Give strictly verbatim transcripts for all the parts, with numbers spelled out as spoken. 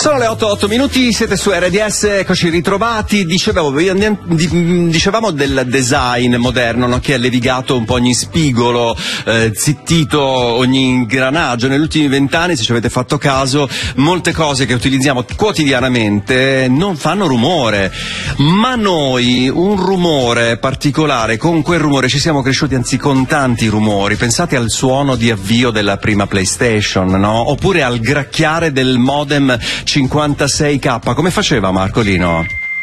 Sono le otto, otto minuti, siete su R D S, eccoci ritrovati. Dicevo, dicevamo del design moderno, no? Che ha levigato un po' ogni spigolo, eh, zittito ogni ingranaggio. Negli ultimi vent'anni, se ci avete fatto caso, molte cose che utilizziamo quotidianamente non fanno rumore, ma noi un rumore particolare, con quel rumore ci siamo cresciuti, anzi con tanti rumori. Pensate al suono di avvio della prima PlayStation, no? Oppure al gracchiare del modem cinquantasei K, come faceva Marcolino?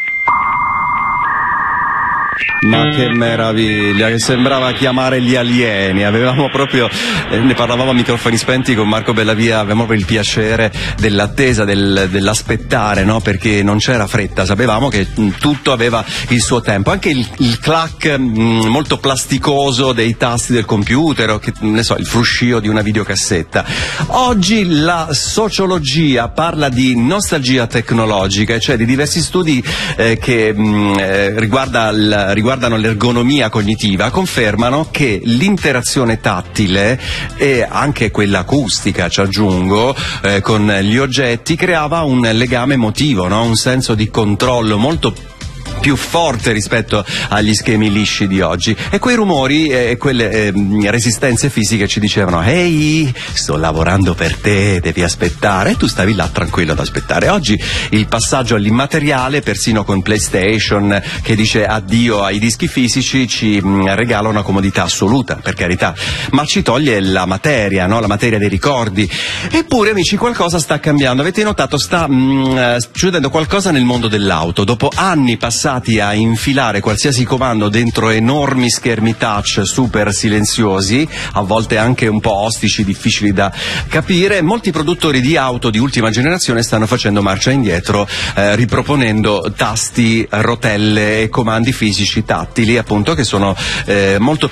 Ma che meraviglia, che sembrava chiamare gli alieni. Avevamo proprio, eh, ne parlavamo a microfoni spenti con Marco Bellavia, avevamo proprio il piacere dell'attesa, del, dell'aspettare, no? Perché non c'era fretta, sapevamo che mh, tutto aveva il suo tempo. Anche il, il clack mh, molto plasticoso dei tasti del computer, o che, ne so, il fruscio di una videocassetta. Oggi la sociologia parla di nostalgia tecnologica, cioè di diversi studi eh, che mh, eh, riguarda il, riguardano l'ergonomia cognitiva, confermano che l'interazione tattile e anche quella acustica, ci aggiungo, eh, con gli oggetti creava un legame emotivo, no? Un senso di controllo molto più forte rispetto agli schemi lisci di oggi, e quei rumori e eh, quelle eh, resistenze fisiche ci dicevano: ehi, sto lavorando per te, devi aspettare, e tu stavi là tranquillo ad aspettare. Oggi il passaggio all'immateriale, persino con PlayStation che dice addio ai dischi fisici, ci mh, regala una comodità assoluta, per carità, ma ci toglie la materia, no? La materia dei ricordi. Eppure, amici, qualcosa sta cambiando. Avete notato? Sta mh, succedendo qualcosa nel mondo dell'auto. Dopo anni passati a infilare qualsiasi comando dentro enormi schermi touch super silenziosi, a volte anche un po' ostici, difficili da capire, molti produttori di auto di ultima generazione stanno facendo marcia indietro, eh, riproponendo tasti, rotelle e comandi fisici tattili, appunto, che sono eh, molto